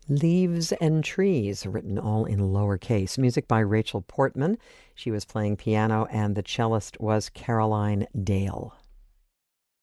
Leaves and Trees, written all in lowercase. Music by Rachel Portman. She was playing piano, and the cellist was Caroline Dale.